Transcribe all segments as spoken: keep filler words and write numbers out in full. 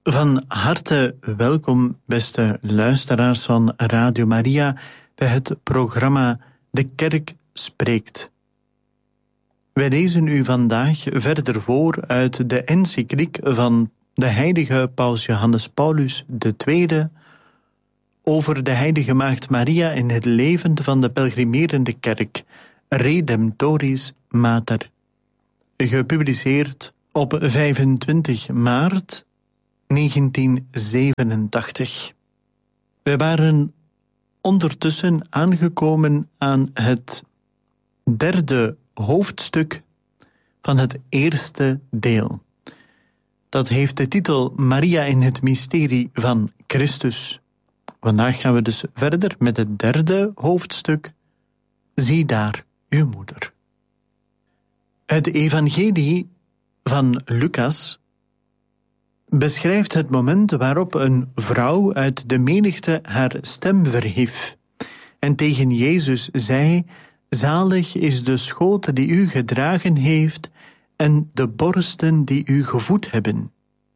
Van harte welkom, beste luisteraars van Radio Maria, bij het programma De Kerk Spreekt. Wij lezen u vandaag verder voor uit de encycliek van de heilige Paus Johannes Paulus de Tweede over de heilige Maagd Maria in het leven van de pelgrimerende kerk, Redemptoris Mater. Gepubliceerd op vijfentwintig maart negentien zevenentachtig. We waren ondertussen aangekomen aan het derde hoofdstuk van het eerste deel. Dat heeft de titel Maria in het mysterie van Christus. Vandaag gaan we dus verder met het derde hoofdstuk. Zie daar uw moeder. Het evangelie van Lucas beschrijft het moment waarop een vrouw uit de menigte haar stem verhief en tegen Jezus zei: zalig is de schoot die u gedragen heeft en de borsten die u gevoed hebben.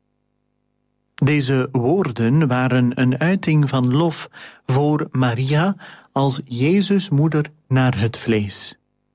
Deze woorden waren een uiting van lof voor Maria als Jezus' moeder naar het vlees.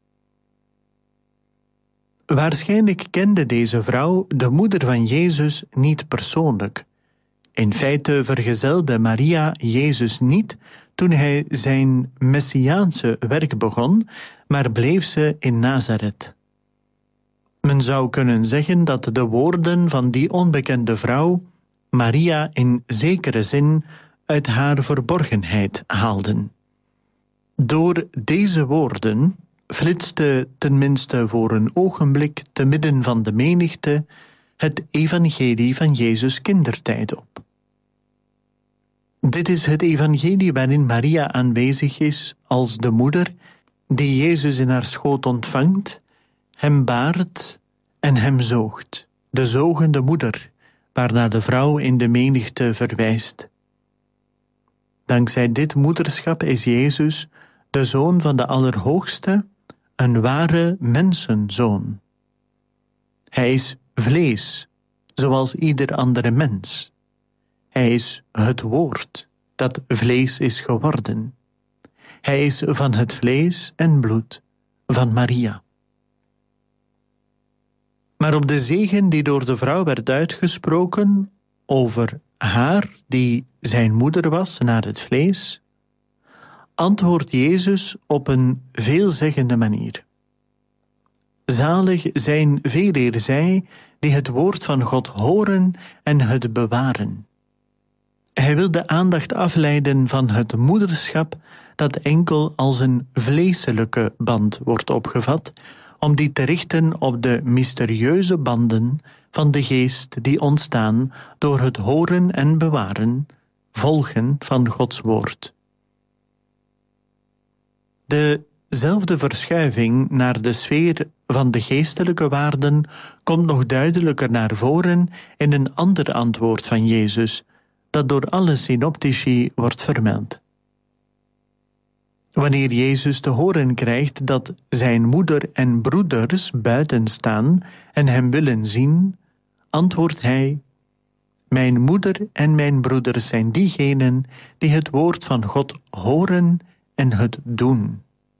Waarschijnlijk kende deze vrouw de moeder van Jezus niet persoonlijk. In feite vergezelde Maria Jezus niet toen hij zijn messiaanse werk begon, maar bleef ze in Nazareth. Men zou kunnen zeggen dat de woorden van die onbekende vrouw Maria in zekere zin uit haar verborgenheid haalden. Door deze woorden flitste tenminste voor een ogenblik te midden van de menigte het evangelie van Jezus' kindertijd op. Dit is het evangelie waarin Maria aanwezig is als de moeder die Jezus in haar schoot ontvangt, hem baart en hem zoogt, de zogende moeder, waarnaar de vrouw in de menigte verwijst. Dankzij dit moederschap is Jezus, de Zoon van de Allerhoogste, een ware mensenzoon. Hij is vlees, zoals ieder andere mens. Hij is het woord dat vlees is geworden. Hij is van het vlees en bloed van Maria. Maar op de zegen die door de vrouw werd uitgesproken over haar die zijn moeder was naar het vlees, antwoordt Jezus op een veelzeggende manier. Zalig zijn veeleer zij die het woord van God horen en het bewaren. Hij wil de aandacht afleiden van het moederschap dat enkel als een vleeselijke band wordt opgevat, om die te richten op de mysterieuze banden van de geest die ontstaan door het horen en bewaren, volgen van Gods woord. Dezelfde verschuiving naar de sfeer van de geestelijke waarden komt nog duidelijker naar voren in een ander antwoord van Jezus, dat door alle synoptici wordt vermeld. Wanneer Jezus te horen krijgt dat zijn moeder en broeders buiten staan en hem willen zien, antwoordt hij: mijn moeder en mijn broeders zijn diegenen die het woord van God horen en het doen.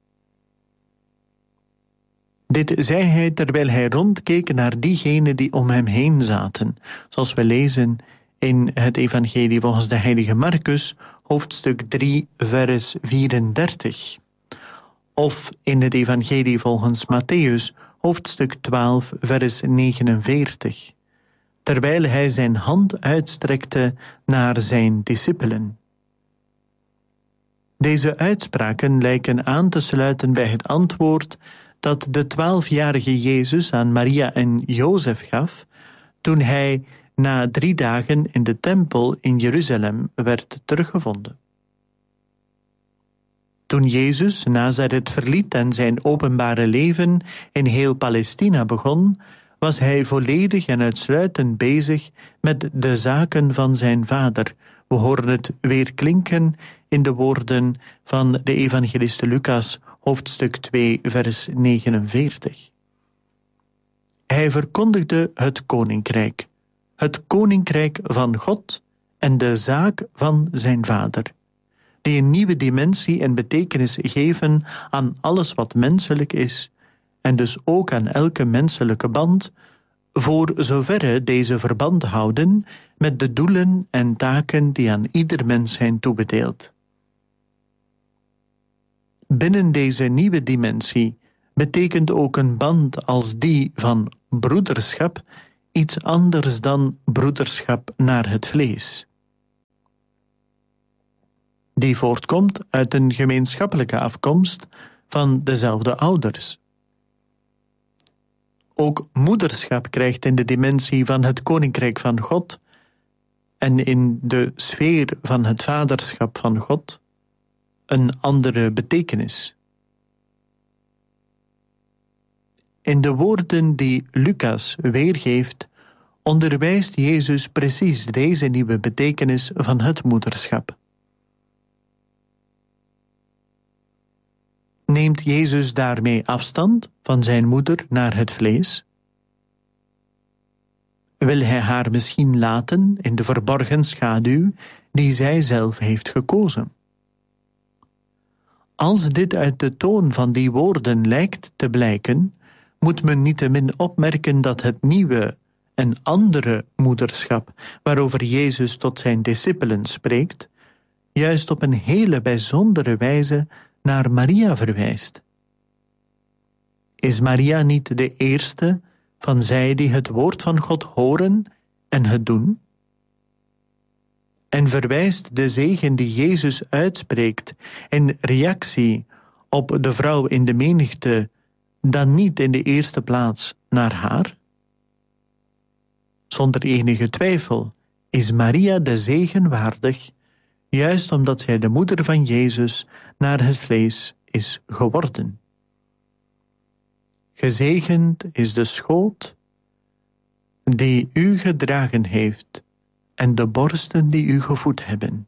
Dit zei hij terwijl hij rondkeek naar diegenen die om hem heen zaten, zoals we lezen in het evangelie volgens de heilige Marcus, hoofdstuk drie, vers vierendertig. Of in het evangelie volgens Matthäus, hoofdstuk twaalf, vers negenenveertig. Terwijl hij zijn hand uitstrekte naar zijn discipelen. Deze uitspraken lijken aan te sluiten bij het antwoord dat de twaalfjarige Jezus aan Maria en Jozef gaf toen hij na drie dagen in de tempel in Jeruzalem werd teruggevonden. Toen Jezus Nazareth verliet en zijn openbare leven in heel Palestina begon, was hij volledig en uitsluitend bezig met de zaken van zijn vader. We horen het weer klinken in de woorden van de evangeliste Lucas, hoofdstuk twee, vers negenenveertig. Hij verkondigde het koninkrijk, het koninkrijk van God en de zaak van zijn Vader, die een nieuwe dimensie en betekenis geven aan alles wat menselijk is, en dus ook aan elke menselijke band, voor zoverre deze verband houden met de doelen en taken die aan ieder mens zijn toebedeeld. Binnen deze nieuwe dimensie betekent ook een band als die van broederschap iets anders dan broederschap naar het vlees, die voortkomt uit een gemeenschappelijke afkomst van dezelfde ouders. Ook moederschap krijgt in de dimensie van het koninkrijk van God en in de sfeer van het vaderschap van God een andere betekenis. In de woorden die Lucas weergeeft, onderwijst Jezus precies deze nieuwe betekenis van het moederschap. Neemt Jezus daarmee afstand van zijn moeder naar het vlees? Wil hij haar misschien laten in de verborgen schaduw die zij zelf heeft gekozen? Als dit uit de toon van die woorden lijkt te blijken, moet men niettemin opmerken dat het nieuwe en andere moederschap waarover Jezus tot zijn discipelen spreekt, juist op een hele bijzondere wijze naar Maria verwijst. Is Maria niet de eerste van zij die het woord van God horen en het doen? En verwijst de zegen die Jezus uitspreekt in reactie op de vrouw in de menigte dan niet in de eerste plaats naar haar? Zonder enige twijfel is Maria de zegen waardig, juist omdat zij de moeder van Jezus naar het vlees is geworden. Gezegend is de schoot die u gedragen heeft en de borsten die u gevoed hebben.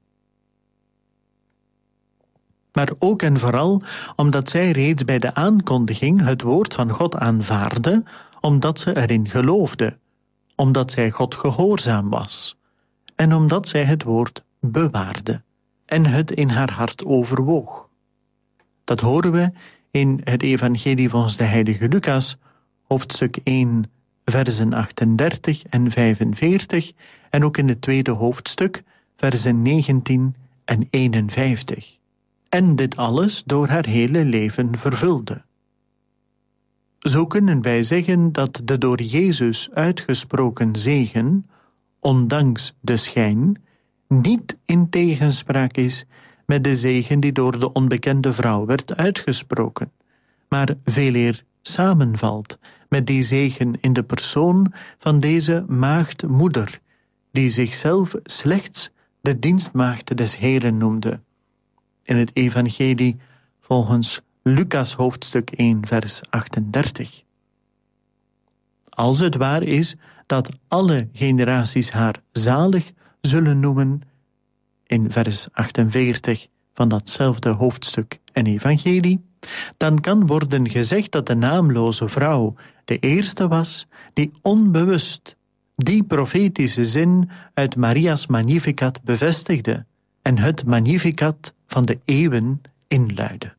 Maar ook en vooral omdat zij reeds bij de aankondiging het woord van God aanvaarde, omdat ze erin geloofde, omdat zij God gehoorzaam was en omdat zij het woord bewaarde en het in haar hart overwoog. Dat horen we in het evangelie volgens de heilige Lucas, hoofdstuk één, versen achtendertig en vijfenveertig, en ook in het tweede hoofdstuk, versen negentien en eenenvijftig. En dit alles door haar hele leven vervulde. Zo kunnen wij zeggen dat de door Jezus uitgesproken zegen, ondanks de schijn, niet in tegenspraak is met de zegen die door de onbekende vrouw werd uitgesproken, maar veeleer samenvalt met die zegen in de persoon van deze maagdmoeder, die zichzelf slechts de dienstmaagd des Heren noemde. In het evangelie volgens Lucas hoofdstuk één, vers achtendertig. Als het waar is dat alle generaties haar zalig zullen noemen, in vers achtenveertig van datzelfde hoofdstuk en evangelie, dan kan worden gezegd dat de naamloze vrouw de eerste was die onbewust die profetische zin uit Maria's Magnificat bevestigde en het Magnificat van de eeuwen inluidde.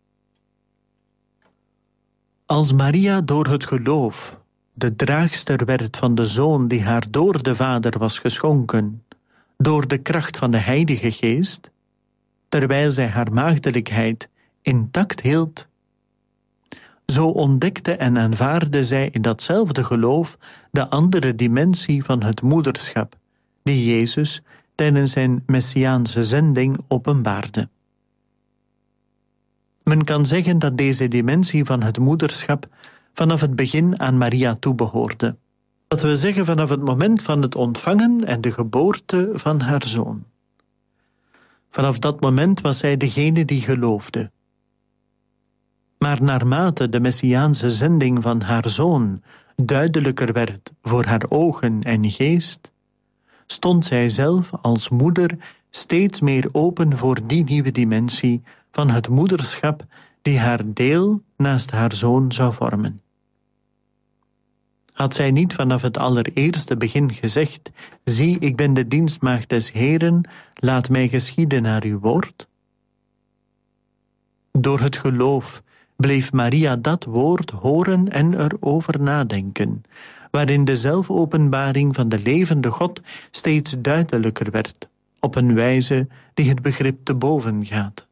Als Maria door het geloof de draagster werd van de Zoon die haar door de Vader was geschonken, door de kracht van de Heilige Geest, terwijl zij haar maagdelijkheid intact hield, zo ontdekte en aanvaarde zij in datzelfde geloof de andere dimensie van het moederschap, die Jezus tijdens zijn messiaanse zending openbaarde. Men kan zeggen dat deze dimensie van het moederschap vanaf het begin aan Maria toebehoorde. Dat wil zeggen vanaf het moment van het ontvangen en de geboorte van haar zoon. Vanaf dat moment was zij degene die geloofde. Maar naarmate de messiaanse zending van haar zoon duidelijker werd voor haar ogen en geest, stond zij zelf als moeder steeds meer open voor die nieuwe dimensie van het moederschap die haar deel naast haar zoon zou vormen. Had zij niet vanaf het allereerste begin gezegd: zie, ik ben de dienstmaagd des Heeren, laat mij geschieden naar uw woord? Door het geloof bleef Maria dat woord horen en erover nadenken, waarin de zelfopenbaring van de levende God steeds duidelijker werd, op een wijze die het begrip te boven gaat.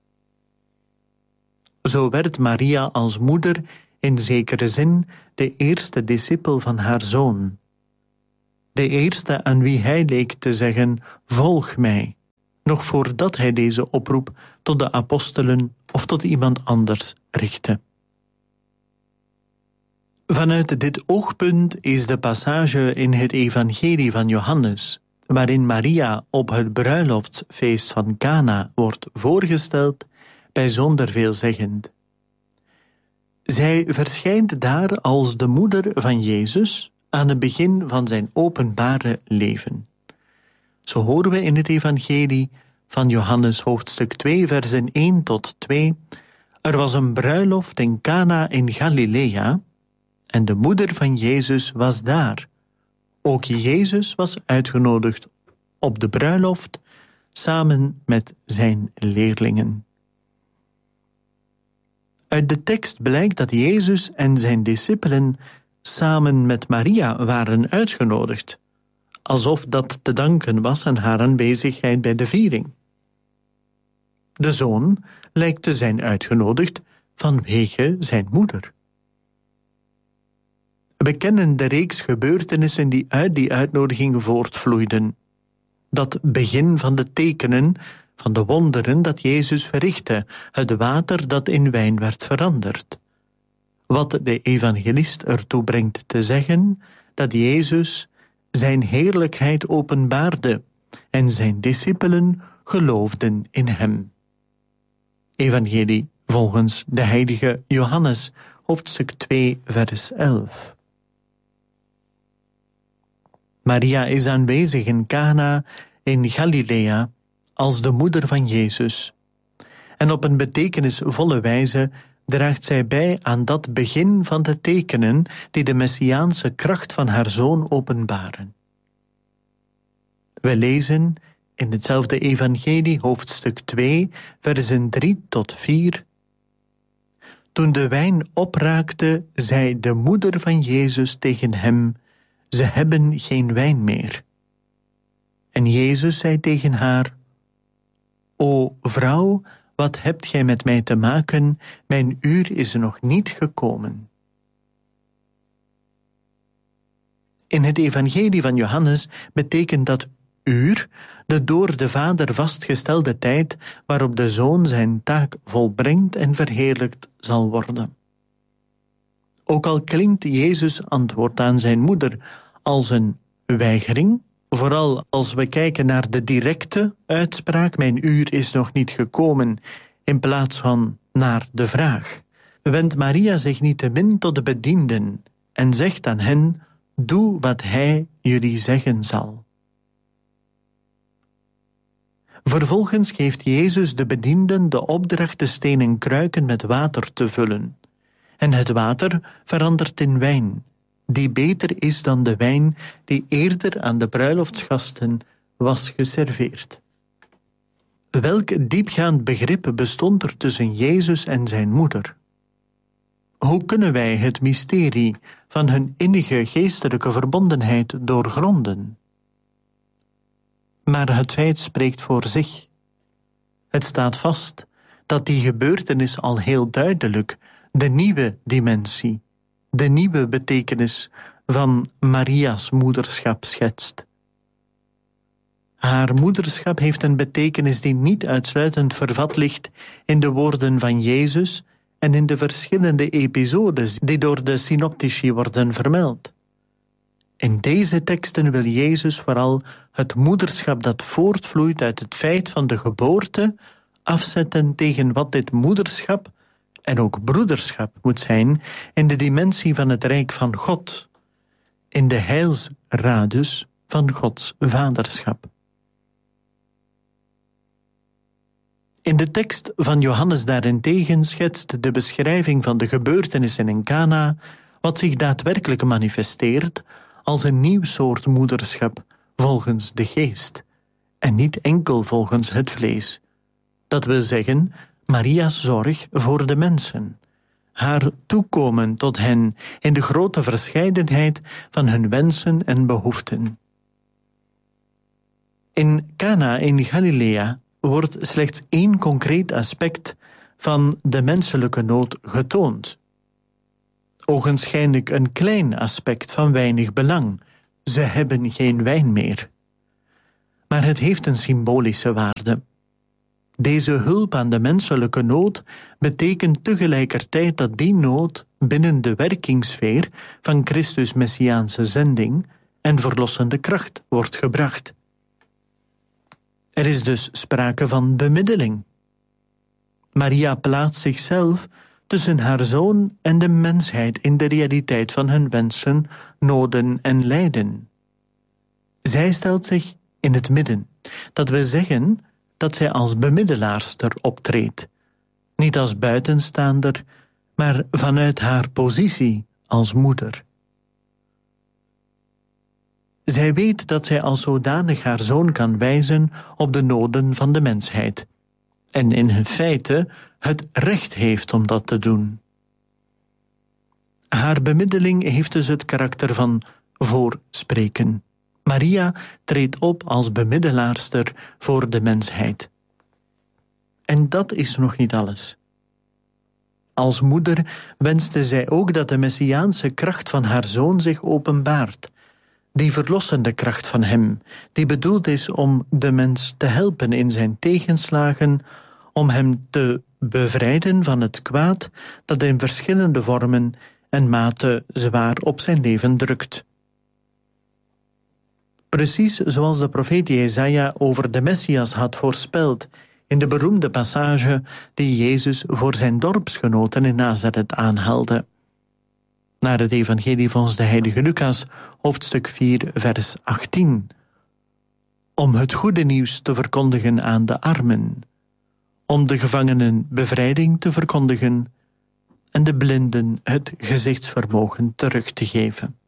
Zo werd Maria als moeder in zekere zin de eerste discipel van haar zoon. De eerste aan wie hij leek te zeggen: volg mij, nog voordat hij deze oproep tot de apostelen of tot iemand anders richtte. Vanuit dit oogpunt is de passage in het evangelie van Johannes, waarin Maria op het bruiloftsfeest van Cana wordt voorgesteld, bijzonder veelzeggend. Zij verschijnt daar als de moeder van Jezus aan het begin van zijn openbare leven. Zo horen we in het evangelie van Johannes hoofdstuk twee, versen één tot twee. Er was een bruiloft in Cana in Galilea en de moeder van Jezus was daar. Ook Jezus was uitgenodigd op de bruiloft samen met zijn leerlingen. Uit de tekst blijkt dat Jezus en zijn discipelen samen met Maria waren uitgenodigd, alsof dat te danken was aan haar aanwezigheid bij de viering. De zoon lijkt te zijn uitgenodigd vanwege zijn moeder. We kennen de reeks gebeurtenissen die uit die uitnodiging voortvloeiden. Dat begin van de tekenen, van de wonderen dat Jezus verrichtte, het water dat in wijn werd veranderd. Wat de evangelist ertoe brengt te zeggen dat Jezus zijn heerlijkheid openbaarde en zijn discipelen geloofden in hem. Evangelie volgens de heilige Johannes, hoofdstuk twee, vers elf. Maria is aanwezig in Cana in Galilea als de moeder van Jezus. En op een betekenisvolle wijze draagt zij bij aan dat begin van de tekenen die de messiaanse kracht van haar zoon openbaren. We lezen in hetzelfde evangelie, hoofdstuk twee, versen drie tot vier. Toen de wijn opraakte, zei de moeder van Jezus tegen hem: ze hebben geen wijn meer. En Jezus zei tegen haar: O vrouw, wat hebt gij met mij te maken? Mijn uur is nog niet gekomen. In het evangelie van Johannes betekent dat uur de door de Vader vastgestelde tijd waarop de Zoon zijn taak volbrengt en verheerlijkt zal worden. Ook al klinkt Jezus' antwoord aan zijn moeder als een weigering, vooral als we kijken naar de directe uitspraak: mijn uur is nog niet gekomen, in plaats van naar de vraag, wendt Maria zich niettemin tot de bedienden en zegt aan hen: doe wat hij jullie zeggen zal. Vervolgens geeft Jezus de bedienden de opdracht de stenen kruiken met water te vullen. En het water verandert in wijn, die beter is dan de wijn die eerder aan de bruiloftsgasten was geserveerd. Welk diepgaand begrip bestond er tussen Jezus en zijn moeder? Hoe kunnen wij het mysterie van hun innige geestelijke verbondenheid doorgronden? Maar het feit spreekt voor zich. Het staat vast dat die gebeurtenis al heel duidelijk de nieuwe dimensie, de nieuwe betekenis van Maria's moederschap schetst. Haar moederschap heeft een betekenis die niet uitsluitend vervat ligt in de woorden van Jezus en in de verschillende episodes die door de synoptici worden vermeld. In deze teksten wil Jezus vooral het moederschap dat voortvloeit uit het feit van de geboorte afzetten tegen wat dit moederschap en ook broederschap moet zijn in de dimensie van het rijk van God, in de heilsradius van Gods vaderschap. In de tekst van Johannes daarentegen schetst de beschrijving van de gebeurtenissen in Cana wat zich daadwerkelijk manifesteert als een nieuw soort moederschap volgens de geest en niet enkel volgens het vlees. Dat wil zeggen, Maria's zorg voor de mensen, haar toekomen tot hen in de grote verscheidenheid van hun wensen en behoeften. In Cana in Galilea wordt slechts één concreet aspect van de menselijke nood getoond. Ogenschijnlijk een klein aspect van weinig belang. Ze hebben geen wijn meer. Maar het heeft een symbolische waarde. Deze hulp aan de menselijke nood betekent tegelijkertijd dat die nood binnen de werkingssfeer van Christus' messiaanse zending en verlossende kracht wordt gebracht. Er is dus sprake van bemiddeling. Maria plaatst zichzelf tussen haar zoon en de mensheid in de realiteit van hun wensen, noden en lijden. Zij stelt zich in het midden. Dat wil zeggen dat zij als bemiddelaarster optreedt. Niet als buitenstaander, maar vanuit haar positie als moeder. Zij weet dat zij als zodanig haar zoon kan wijzen op de noden van de mensheid. En in feite het recht heeft om dat te doen. Haar bemiddeling heeft dus het karakter van voorspreken. Maria treedt op als bemiddelaarster voor de mensheid. En dat is nog niet alles. Als moeder wenste zij ook dat de messiaanse kracht van haar zoon zich openbaart. Die verlossende kracht van hem, die bedoeld is om de mens te helpen in zijn tegenslagen, om hem te bevrijden van het kwaad dat in verschillende vormen en maten zwaar op zijn leven drukt. Precies zoals de profeet Jesaja over de Messias had voorspeld in de beroemde passage die Jezus voor zijn dorpsgenoten in Nazareth aanhaalde. Naar het evangelie volgens de heilige Lucas, hoofdstuk vier, vers achttien. Om het goede nieuws te verkondigen aan de armen, om de gevangenen bevrijding te verkondigen en de blinden het gezichtsvermogen terug te geven.